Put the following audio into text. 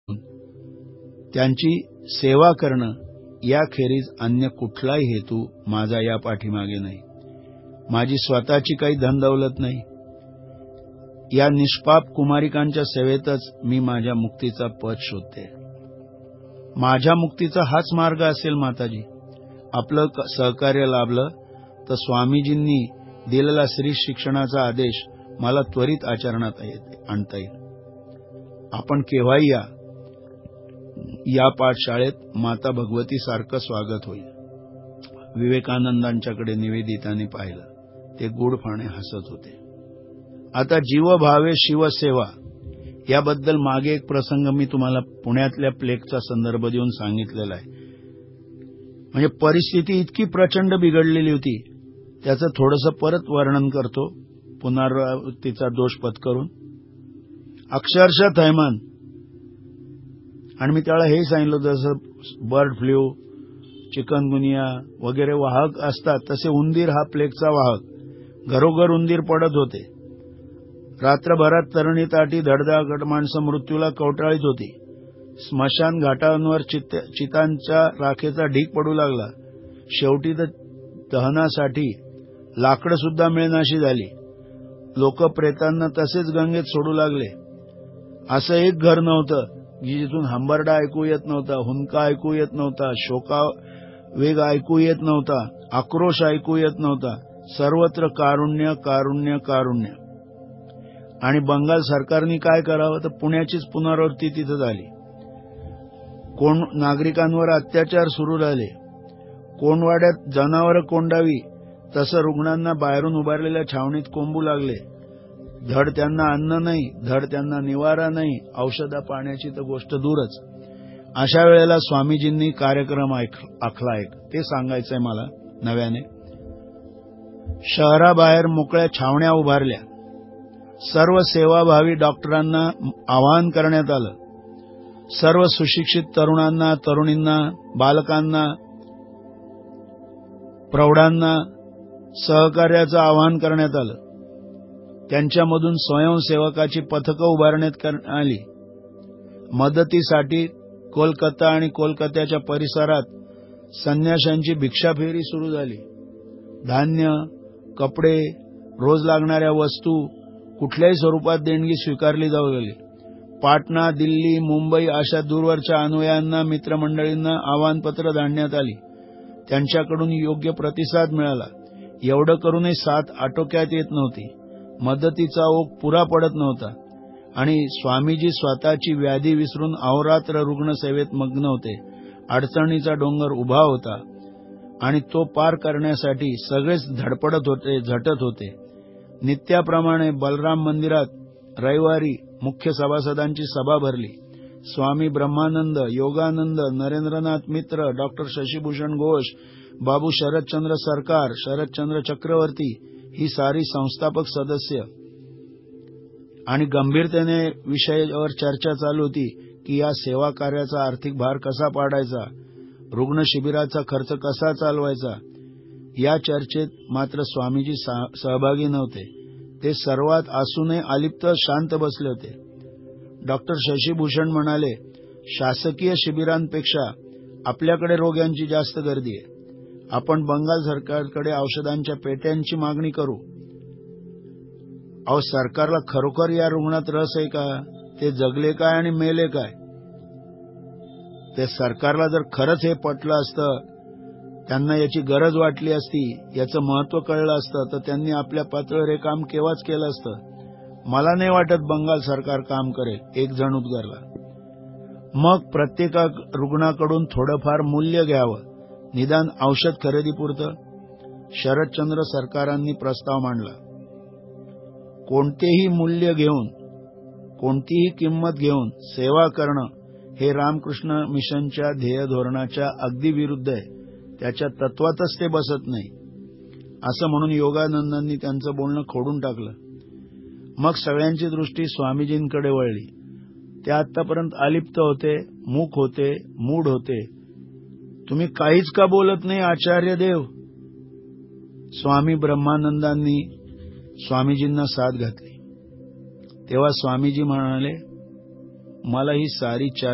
त्यांची सेवा करणं याखेरीज अन्य कुठलाही हेतू माझा या पाठीमागे नाही. माझी स्वतःची काही धनदौलत नाही. या निष्पाप कुमारिकांच्या सेवेतच मी माझ्या मुक्तीचा पथ शोधते. माझ्या मुक्तीचा हाच मार्ग असेल माताजी. आपलं सहकार्य लाभलं तर स्वामीजींनी दिलेला स्त्री शिक्षणाचा आदेश मला त्वरित आचरणात आणता येईल. आपण केव्हाही या पाठशाळेत माता भगवती सारखं स्वागत होईल. विवेकानंदांच्याकडे निवेदिताने पाहिलं. ते गुडफाणे हसत होते. आता जीवभावे शिवसेवा याबद्दल मागे एक प्रसंग मी तुम्हाला पुण्यातल्या प्लेगचा संदर्भ देऊन सांगितलेला आहे. म्हणजे परिस्थिती इतकी प्रचंड बिघडलेली होती. त्याचं थोडंसं परत वर्णन करतो, पुनरावृत्तीचा दोष पत्करून. अक्षरशः थैमान. आणि मी त्याला हे सांगितलं, जसं बर्ड फ्लू, चिकनगुनिया वगैरे वाहक असतात तसे उंदीर हा प्लेगचा वाहक. घरोघर उंदीर पडत होते. रात्रभरात तरुणी ताटी धडधाकट माणसं मृत्यूला कवटाळीत होती. स्मशान घाटांवर चितांच्या राखेचा ढीग पडू लागला. शेवटी तर दहनासाठी लाकडं सुद्धा मिळेनाशी झाली. लोक प्रेतांना तसेच गंगेत सोडू लागले. असं एक घर नव्हतं की जिथून हंबरडा ऐकू येत नव्हता, हुंदका ऐकू येत नव्हता, शोकावेग ऐकू येत नव्हता, आक्रोश ऐकू येत नव्हता. सर्वत्र कारुण्य कारुण्य कारुण्य. आणि बंगाल सरकारने काय करावं, तर पुण्याचीच पुनरावृत्ती तिथं झाली. नागरिकांवर अत्याचार सुरू झाले. कोंडवाड्यात जनावरं कोंडावी तसं रुग्णांना बाहेरून उभारलेल्या छावणीत कोंबू लागले. धड त्यांना अन्न नाही, धड त्यांना निवारा नाही, औषधा पाण्याची तर गोष्ट दूरच. अशा वेळेला स्वामीजींनी कार्यक्रम आखला एक. ते सांगायचंय मला नव्याने. शहराबाहेर मोकळ्या छावण्या उभारल्या. सर्व सेवाभावी डॉक्टरांना आवाहन करण्यात आलं. सर्व सुशिक्षित तरुणांना, तरुणींना, बालकांना, प्रौढांना सहकार्याचं आवाहन करण्यात आलं. त्यांच्यामधून स्वयंसेवकाची पथकं उभारण्यात आली. मदतीसाठी कोलकाता आणि कोलकात्याच्या परिसरात संन्याशांची भिक्षाफेरी सुरू झाली. धान्य, कपडे, रोज लागणाऱ्या वस्तू कुठल्याही स्वरूपात देणगी स्वीकारली जाऊ लागली. पाटणा, दिल्ली, मुंबई अशा दूरवरच्या अन्वयांना, मित्रमंडळींना आवाहनपत्र धाडण्यात आली. त्यांच्याकडून योग्य प्रतिसाद मिळाला. एवढं करूनही साथ आटोक्यात येत नव्हती. मदतीचा ओघ पुरा पडत नव्हता. आणि स्वामीजी स्वतःची व्याधी विसरून अहोरात्र रुग्णसेवेत मग्न होते. अडचणीचा डोंगर उभा होता आणि तो पार करण्यासाठी सगळेच धडपडत होते, झटत होते. नित्याप्रमाणे बलराम मंदिरात रविवारी मुख्य सभासदांची सभा भरली. स्वामी ब्रह्मानंद, योगानंद, नरेंद्रनाथ मित्र, डॉक्टर शशीभूषण घोष, बाबू शरदचंद्र सरकार, शरदचंद्र चक्रवर्ती ही सारी संस्थापक सदस्य. आणि गंभीरतेने विषयावर चर्चा चालू होती की या सेवा कार्याचा आर्थिक भार कसा पाडायचा, रुग्ण शिबिराचा खर्च कसा चालवायचा. या चर्चेत मात्र स्वामीजी सहभागी नव्हते. ते सर्वात असूनही अलिप्त शांत बसले होते. डॉक्टर शशीभूषण म्हणाले, शासकीय शिबिरांपेक्षा आपल्याकडे रोग्यांची जास्त गर्दी आहे. आपण बंगाल सरकारकडे औषधांच्या पेट्यांची मागणी करू. अहो, सरकारला खरोखर या रुग्णात रस आहे का? ते जगले काय आणि मेले काय? ते सरकारला जर खरंच हे पटलं असतं, त्यांना याची गरज वाटली असती, याचं महत्व कळलं असतं, तर त्यांनी आपल्या पातळीवर हे काम केव्हाच केलं असतं. मला नाही वाटत बंगाल सरकार काम करेल, एक जण उद्गारला. मग प्रत्येक रुग्णाकडून थोडंफार मूल्य घ्यावं, निदान औषध खरेदीपुरतं. शरदचंद्र सरकारांनी प्रस्ताव मांडला. कोणतेही मूल्य घेऊन, कोणतीही किंमत घेऊन सेवा करणं हे रामकृष्ण मिशनच्या ध्येय धोरणाच्या अगदी विरुद्ध आहे. त्याच्या तत्वातच ते बसत नाही, असं म्हणून योगानंदांनी त्यांचं बोलणं खोडून टाकलं. मग सगळ्यांची दृष्टी स्वामीजींकडे वळली. ते आतापर्यंत अलिप्त होते, मूक होते, मूढ होते. तुम्ही काहीच का बोलत नाही आचार्य देव? स्वामी ब्रह्मानंदांनी स्वामीजींना साथ घातली. तेव्हा स्वामीजी म्हणाले, मला ही सारी